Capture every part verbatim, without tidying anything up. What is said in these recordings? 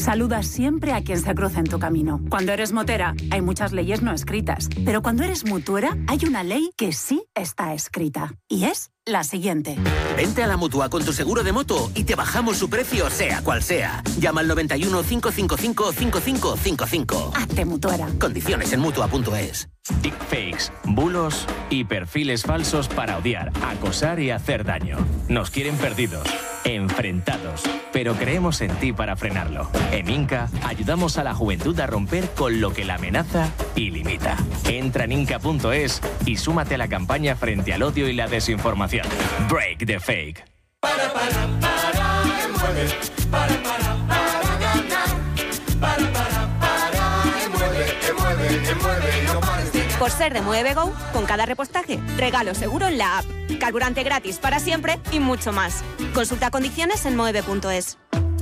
Saluda siempre a quien se cruza en tu camino. Cuando eres motera, hay muchas leyes no escritas. Pero cuando eres mutuera, hay una ley que sí está escrita. Y es la siguiente. Vente a la Mutua con tu seguro de moto y te bajamos su precio, sea cual sea. Llama al noventa y uno, cinco cinco cinco, cinco cinco cinco cinco. Hazte mutuera. Condiciones en mutua punto es. Deepfakes, bulos y perfiles falsos para odiar, acosar y hacer daño. Nos quieren perdidos, enfrentados, pero creemos en ti para frenarlo. En Inca ayudamos a la juventud a romper con lo que la amenaza y limita. Entra en inca punto es y súmate a la campaña frente al odio y la desinformación. Break the fake. Para, para, para, mueve. Para, para, para ganar. Para, para, para, mueve, mueve, mueve, no pares de... Por ser de Muevego, con cada repostaje, regalo seguro en la app. Carburante gratis para siempre y mucho más. Consulta condiciones en mueve punto es.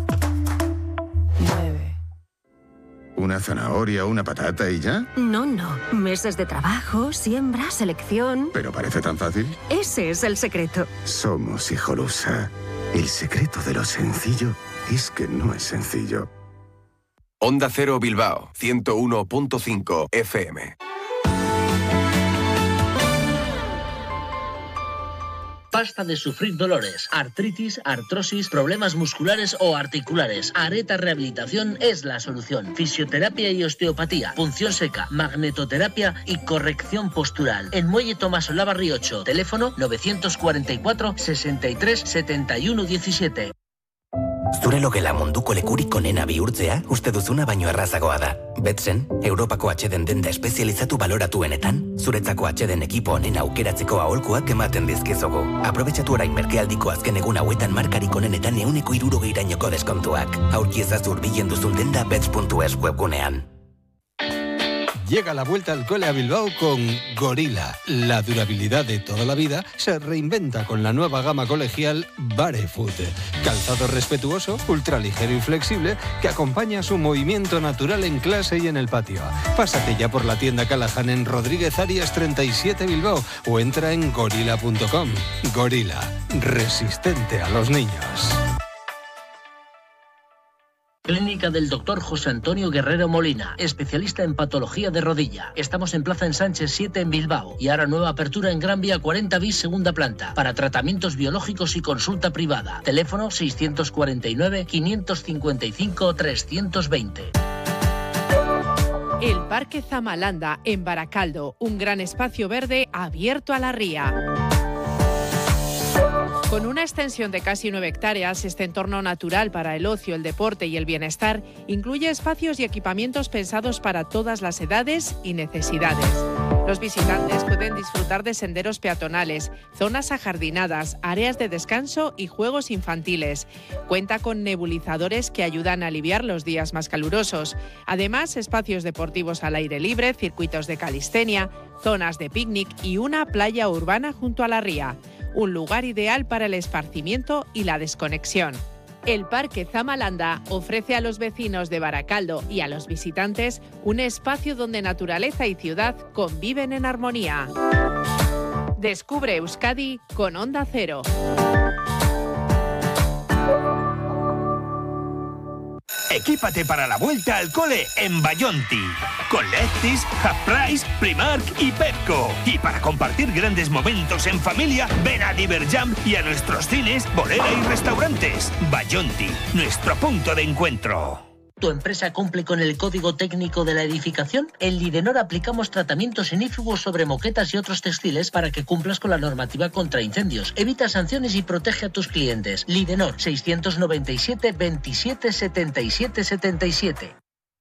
¿Una zanahoria, una patata y ya? No, no. Meses de trabajo, siembra, selección... ¿Pero parece tan fácil? Ese es el secreto. Somos Hijolusa. El secreto de lo sencillo es que no es sencillo. Onda Cero Bilbao, ciento uno punto cinco F M. Basta de sufrir dolores, artritis, artrosis, problemas musculares o articulares. Areta Rehabilitación es la solución. Fisioterapia y osteopatía, punción seca, magnetoterapia y corrección postural. En Muelle Tomás Olavarri ocho, teléfono novecientos cuarenta y cuatro, sesenta y tres, setenta y uno, diecisiete. Zure logela munduko lekurik onena bihurtzea, uste duzuna baino errazagoa da. Betsen, Europako atxeden denda espezializatu baloratuenetan, zuretzako atxeden ekipo onena aukeratzeko aholkuak ematen dizkizugu. Aprobetxatu orain merkealdiko azken egun hauetan markarik onenetan euneko hirurogeirainoko deskontuak. Aurki ezaztu hurbilen duzun denda bets puntu es webgunean. Llega la vuelta al cole a Bilbao con Gorilla. La durabilidad de toda la vida se reinventa con la nueva gama colegial Barefoot. Calzado respetuoso, ultraligero y flexible que acompaña su movimiento natural en clase y en el patio. Pásate ya por la tienda Callahan en Rodríguez Arias treinta y siete Bilbao o entra en gorilla punto com. Gorilla, resistente a los niños. Clínica del doctor José Antonio Guerrero Molina, especialista en patología de rodilla. Estamos en Plaza Ensanche siete en Bilbao y ahora nueva apertura en Gran Vía cuarenta bis, segunda planta, para tratamientos biológicos y consulta privada. Teléfono seiscientos cuarenta y nueve, quinientos cincuenta y cinco, trescientos veinte. El Parque Zamalanda, en Baracaldo, un gran espacio verde abierto a la ría. Con una extensión de casi nueve hectáreas, este entorno natural para el ocio, el deporte y el bienestar incluye espacios y equipamientos pensados para todas las edades y necesidades. Los visitantes pueden disfrutar de senderos peatonales, zonas ajardinadas, áreas de descanso y juegos infantiles. Cuenta con nebulizadores que ayudan a aliviar los días más calurosos. Además, espacios deportivos al aire libre, circuitos de calistenia, zonas de picnic y una playa urbana junto a la ría. Un lugar ideal para el esparcimiento y la desconexión. El Parque Zamalanda ofrece a los vecinos de Baracaldo y a los visitantes un espacio donde naturaleza y ciudad conviven en armonía. Descubre Euskadi con Onda Cero. Equípate para la vuelta al cole en Bayonti. Con Lefties, Half Price, Primark y Pepco. Y para compartir grandes momentos en familia, ven a Diverjam y a nuestros cines, bolera y restaurantes. Bayonti, nuestro punto de encuentro. ¿Tu empresa cumple con el código técnico de la edificación? En Lidenor aplicamos tratamientos inífugos sobre moquetas y otros textiles para que cumplas con la normativa contra incendios. Evita sanciones y protege a tus clientes. Lidenor, seiscientos noventa y siete, veintisiete, setenta y siete, setenta y siete.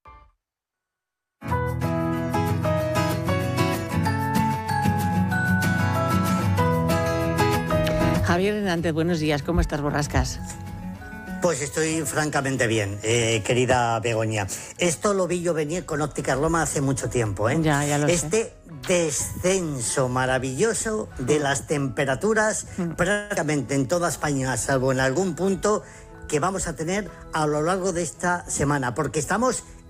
Javier Hernández, buenos días. ¿Cómo estás, Borrascas? Pues estoy francamente bien, eh, querida Begoña. Esto lo vi yo venir con Ópticas Loma hace mucho tiempo, ¿eh? Ya, ya lo este sé. Descenso maravilloso de las temperaturas mm. prácticamente en toda España, salvo en algún punto que vamos a tener a lo largo de esta semana, porque estamos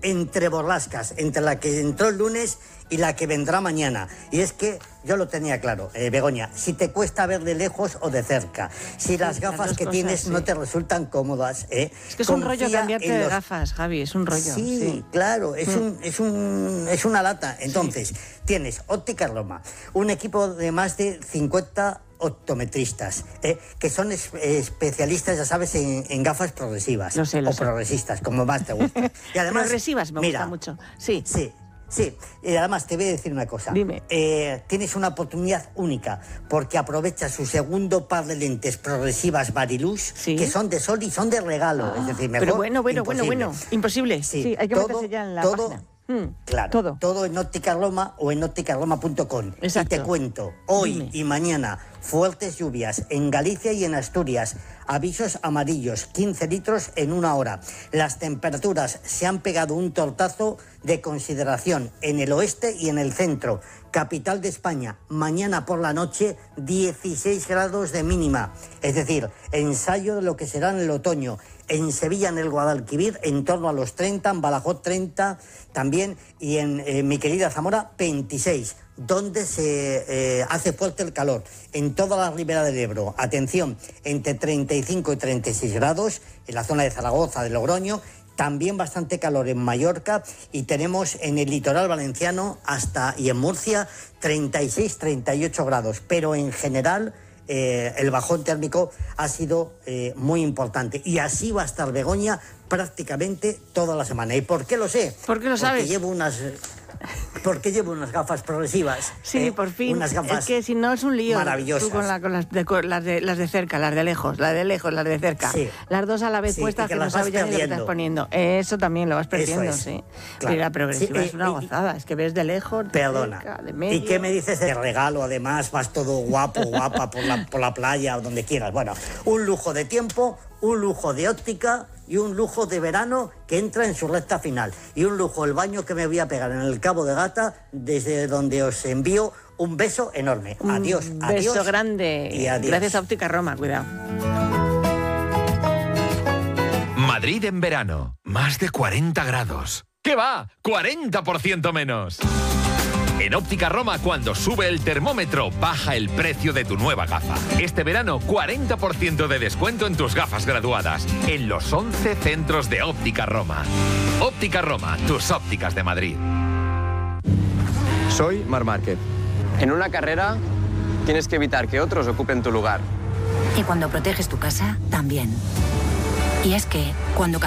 entre borrascas, entre la que entró el lunes y la que vendrá mañana. Y es que yo lo tenía claro, eh, Begoña, si te cuesta ver de lejos o de cerca, si las gafas que cosas, tienes sí. no te resultan cómodas. Eh, es que es un rollo cambiarte los... de gafas, Javi, es un rollo. Sí, sí. claro, es, mm. un, es, un, es una lata. Entonces, sí. tienes Óptica Roma, un equipo de más de cincuenta optometristas, eh, que son es, especialistas, ya sabes, en, en gafas progresivas. Lo sé, lo o sé. progresistas, como más te gusta. Y además, progresivas me mira, gusta mucho. Sí. Sí. Sí, y además te voy a decir una cosa. Dime. Eh, tienes una oportunidad única porque aprovechas su segundo par de lentes progresivas Varilux, ¿sí? que son de sol y son de regalo. Ah, es decir, mejor pero bueno, bueno, imposible. bueno, bueno. Imposible. Sí, sí hay que todo, meterse ya en la todo, página. Hmm, claro, todo. todo en Óptica Roma o en óptica roma punto com. Exacto. Y te cuento, hoy Dime. y mañana, fuertes lluvias en Galicia y en Asturias. Avisos amarillos, quince litros en una hora. Las temperaturas se han pegado un tortazo de consideración en el oeste y en el centro. Capital de España, mañana por la noche, dieciséis grados de mínima. Es decir, ensayo de lo que será en el otoño. En Sevilla, en el Guadalquivir, en torno a los treinta, en Badajoz treinta también, y en eh, mi querida Zamora, veintiséis, donde se eh, hace fuerte el calor. En toda la ribera del Ebro, atención, entre treinta y cinco y treinta y seis grados, en la zona de Zaragoza, de Logroño, también bastante calor en Mallorca, y tenemos en el litoral valenciano hasta y en Murcia treinta y seis, treinta y ocho grados, pero en general eh, el bajón térmico ha sido eh, muy importante, y así va a estar Begoña prácticamente toda la semana. ¿Y por qué lo sé? ¿Por qué lo Porque sabes? llevo unas... Porque llevo unas gafas progresivas. Sí, eh, por fin. Unas gafas es que si no es un lío. maravillosas. Tú con, la, con las, de, con las, de, las de cerca, las de lejos, las de lejos, las de cerca. Sí. Las dos a la vez sí, puestas que, que, que no sabes ya ni lo que estás poniendo. Eso también lo vas perdiendo, es. sí. Claro. Pero la progresiva Sí, es una eh, gozada. Es que ves de lejos, de Perdona. cerca, de medio. ¿Y qué me dices de regalo? Además, vas todo guapo, guapa por la, por la playa o donde quieras. Bueno, un lujo de tiempo, un lujo de óptica y un lujo de verano que entra en su recta final. Y un lujo el baño que me voy a pegar en el Cabo de Gata, desde donde os envío un beso enorme. Un adiós, beso adiós. beso grande. Y adiós. Gracias a Óptica Roma, cuidado. Madrid en verano, más de cuarenta grados. ¿Qué va? cuarenta por ciento menos. En Óptica Roma, cuando sube el termómetro, baja el precio de tu nueva gafa. Este verano, cuarenta por ciento de descuento en tus gafas graduadas, en los once centros de Óptica Roma. Óptica Roma, tus ópticas de Madrid. Soy Marc Márquez. En una carrera, tienes que evitar que otros ocupen tu lugar. Y cuando proteges tu casa, también. Y es que, cuando